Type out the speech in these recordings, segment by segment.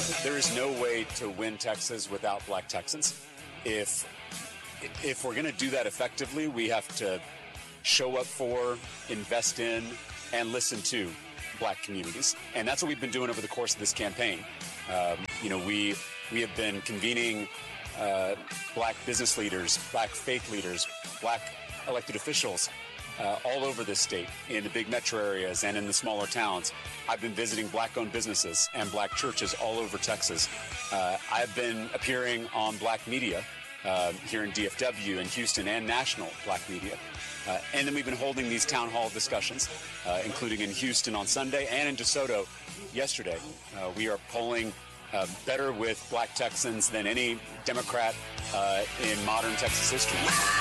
There is no way to win Texas without black Texans. If we're going to do that effectively, we have to show up for, invest in, and listen to black communities. And that's what we've been doing over the course of this campaign. We have been convening black business leaders, black faith leaders, black elected officials all over this state, in the big metro areas and in the smaller towns. I've been visiting black-owned businesses and black churches all over Texas. I've been appearing on black media here in DFW and Houston and national black media. And then we've been holding these town hall discussions, including in Houston on Sunday and in DeSoto yesterday. We are polling better with black Texans than any Democrat in modern Texas history.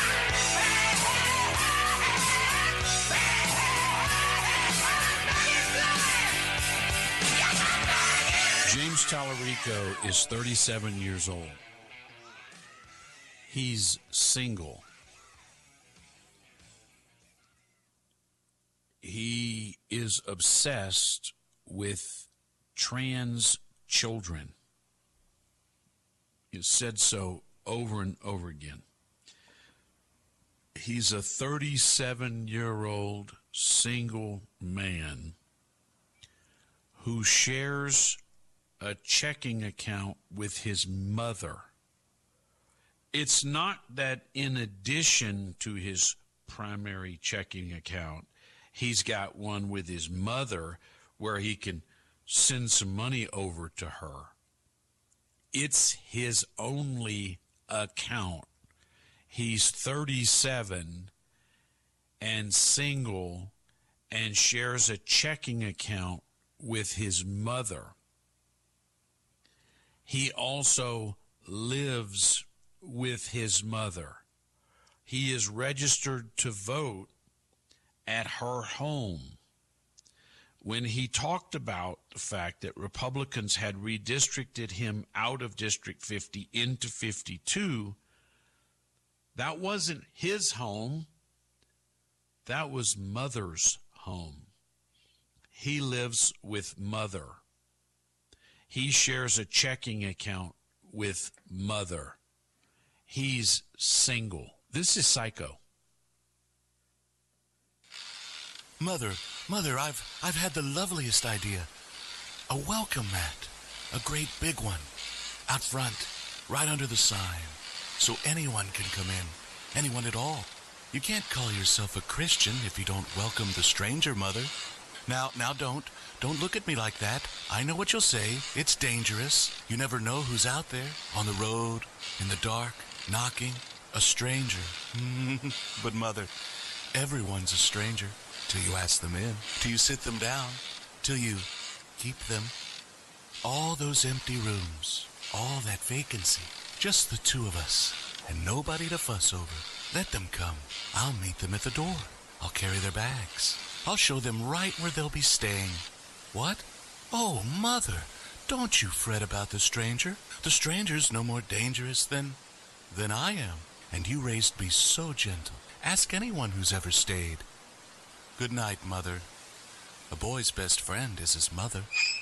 James Tallarico is 37 years old. He's single. He is obsessed with trans children. He said so over and over again. He's a 37-year-old single man who shares a checking account with his mother. It's not that in addition to his primary checking account, he's got one with his mother where he can send some money over to her. It's his only account. He's 37 and single and shares a checking account with his mother. He also lives with his mother. He is registered to vote at her home. When he talked about the fact that Republicans had redistricted him out of District 50 into 52, that wasn't his home. That was mother's home. He lives with mother. He shares a checking account with mother. He's single. This is Psycho. Mother, I've had the loveliest idea. A welcome mat. A great big one. Out front, right under the sign. So anyone can come in. Anyone at all. You can't call yourself a Christian if you don't welcome the stranger, Mother. Now don't look at me like that. I know what you'll say. It's dangerous. You never know who's out there, on the road, in the dark, knocking. A stranger. But Mother, everyone's a stranger. Till you ask them in. Till you sit them down. Till you keep them. All those empty rooms. All that vacancy. Just the two of us. And nobody to fuss over. Let them come. I'll meet them at the door. I'll carry their bags. I'll show them right where they'll be staying. What? Oh, Mother, don't you fret about the stranger. The stranger's no more dangerous than I am. And you raised me so gentle. Ask anyone who's ever stayed. Good night, Mother. A boy's best friend is his mother.